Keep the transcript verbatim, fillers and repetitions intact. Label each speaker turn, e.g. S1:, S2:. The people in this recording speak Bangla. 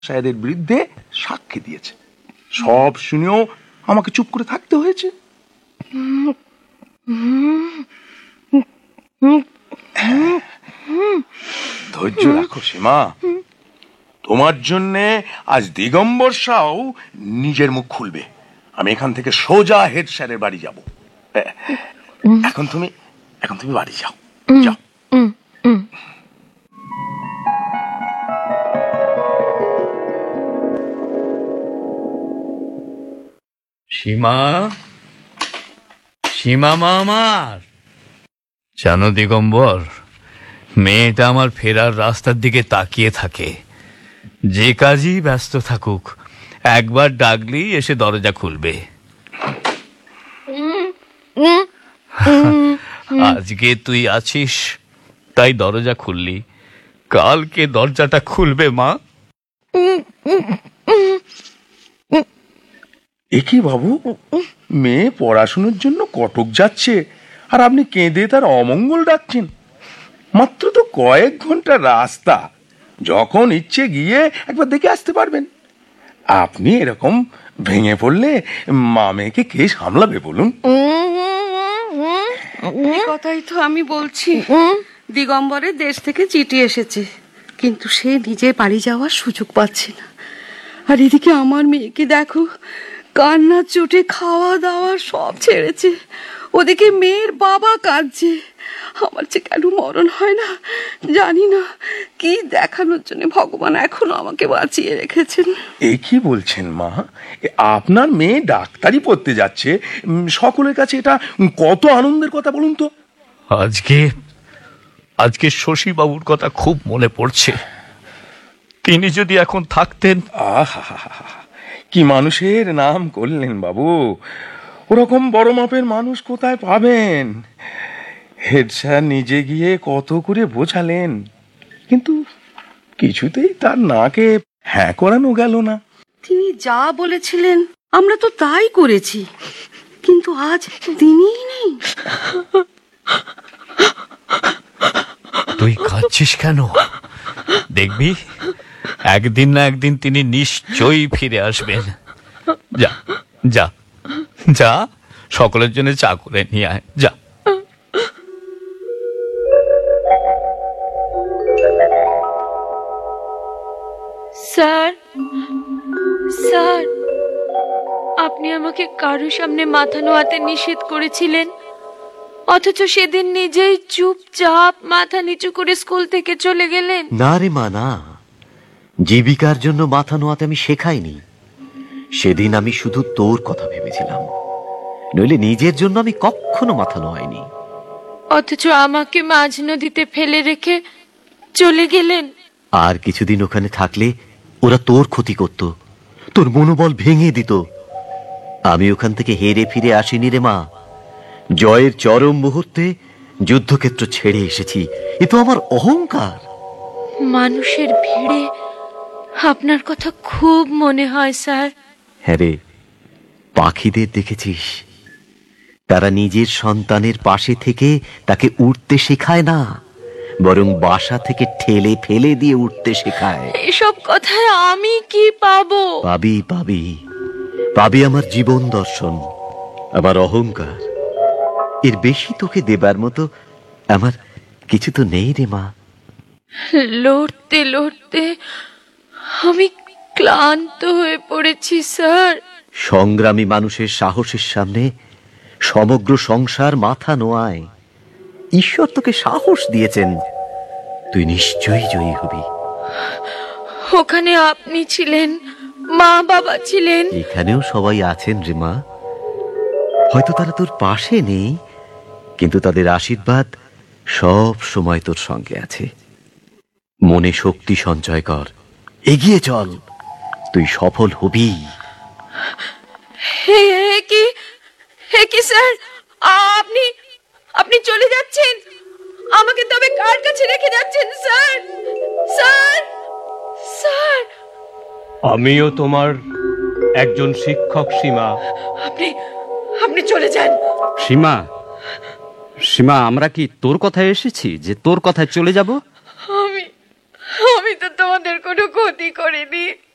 S1: সাহেবের বিরুদ্ধে সাক্ষী দিয়েছে। সব শুনেও আমাকে চুপ করে থাকতে হয়েছে। ধৈর্য রাখো সীমা, তোমার জন্যে আজ দিগম্বর সাও নিজের মুখ খুলবে। আমি এখান থেকে সোজা হেড স্যারের বাড়ি যাব। এখন তুমি এখন তুমি বাড়ি যাও, যাও।
S2: সীমা, সীমা মা আমার, জানো দিগম্বর, মেয়েটা আমার ফেরার রাস্তার দিকে তাকিয়ে থাকে। যে কাজই ব্যস্ত থাকুক, একবার ডাকলেই এসে দরজা খুলবে। আজকে তুই আছিস তাই দরজা খুললি, কালকে দরজাটা খুলবে মা।
S1: একি বাবু, মেয়ে পড়াশোনার জন্য কটক যাচ্ছে আর আপনি কেঁদে তার অমঙ্গল ডাকছেন? মাত্র তো কয়েক ঘন্টা রাস্তা, যখন ইচ্ছে গিয়ে একবার দেখে আসতে পারবেন। আপনি এরকম ভেঙে পড়লে মা মেয়েকে কে সামলাবে বলুন?
S3: এই কথাই তো আমি বলছি। দিগম্বরের দেশ থেকে চিঠি এসেছে, কিন্তু সে নিজে বাড়ি যাওয়ার সুযোগ পাচ্ছে না। আর এদিকে আমার মেয়েকে দেখো, কান্নার চোটে খাওয়া দাওয়া সব ছেড়েছে। ওদিকে মেয়ের বাবা কাঁদছে। আমার যে কেন মরণ হয় না জানি না। কি দেখানোর জন্য ভগবান এখনো আমাকে বাঁচিয়ে রেখেছেন।
S1: এ কি বলছেন মা? আপনার মেয়ে ডাক্তারি পড়তে যাচ্ছে, সকলের কাছে এটা কত আনন্দের কথা বলুন তো।
S2: আজকে আজকে শশী বাবুর কথা খুব মনে পড়ছে। তিনি যদি এখন থাকতেন।
S1: আহা, কি মানুষের নাম করলেন বাবু! ওরকম বড় মাপের মানুষ কোথায় পাবেন? হেড স্যার নিজে গিয়ে কত করে বোঝালেন, কিন্তু কিছুতেই তার নাকে হ্যাঁ করানো গেল না।
S3: তিনি যা বলেছিলেন আমরা তো তাই করেছি, কিন্তু আজ তিনিই নেই।
S2: তুই কাঁদছিস কেন? দেখবি একদিন না একদিন তিনি নিশ্চয়ই ফিরে আসবেন। যা যা যা, সকলের জন্য চা করে নিয়ে আয়, যা।
S4: স্যার, স্যার, আপনি আমাকে কারো সামনে মাথা নোয়াতে নিষেধ করেছিলেন, অথচ সেদিন নিজেই চুপচাপ মাথা নিচু করে স্কুল থেকে চলে গেলেন।
S5: না রে মা, না, জীবিকার জন্য মাথা নোয়াতে আমি শেখাইনি। সেদিন আমি শুধু তোর কথা ভেবেছিলাম, নইলে নিজের জন্য আমি কখনো মাথা নোয়াইনি।
S4: অথচ আমাকে মাঝ নদীতে ফেলে রেখে চলে গেলেন।
S5: আর কিছুদিন ওখানে থাকলে ওরা তোর ক্ষতি করত, তোর মনোবল ভেঙে দিত। আমি ওখান থেকে হেরে ফিরে আসিনি রে মা, জয়ের চরম মুহূর্তে যুদ্ধক্ষেত্র ছেড়ে এসেছি। এ তো আমার অহংকার।
S4: মানুষের ভিড়ে আপনার কথা খুব মনে হয় স্যার।
S5: হ্যাঁ রে, পাখিদের দেখেছিস? তারা নিজের সন্তানের পাশে থেকে তাকে উঠতে শেখায় না, বরং বাসা থেকে ঠেলে ফেলে দিয়ে উঠতে শেখায়।
S4: এসব কথায় আমি কি পাবো?
S5: পাবি পাবি পাবি আমার জীবন দর্শন, আমার অহংকার। এর বেশি তোকে দেবার মতো আমার কিছু তো নেই রে মা।
S4: লড়তে লড়তে আমি ক্লান্ত হয়ে পড়েছি স্যার।
S5: সংগ্রামী মানুষের সাহসের সামনে সমগ্র সংসার মাথা নোয়ায়। ঈশ্বর তোকে সাহস দিয়েছেন, তুই নিশ্চয়ই জয়ী হবি।
S4: ওখানে আপনি ছিলেন, মা বাবা ছিলেন,
S5: এখানেও সবাই আছেন রে মা। হয়তো তারা তোর পাশে নেই, কিন্তু তাদের আশীর্বাদ সব সময় তোর সঙ্গে আছে। মনে শক্তি সঞ্চয় কর, এগিয়ে চল, তুই সফল হবি।
S4: হে কি হে কি স্যার, আপনি আপনি চলে যাচ্ছেন? আমাকে তবে কার কাছে রেখে যাচ্ছেন স্যার? স্যার, স্যার,
S6: আমিও তোমার একজন শিক্ষক সীমা।
S4: আপনি আপনি চলে যান।
S6: সীমা, সীমা, আমরা কি তোর কথায় এসেছি যে তোর কথায় চলে যাব?
S4: আমি আমি তো তোমাদের কোনো ক্ষতি করিনি।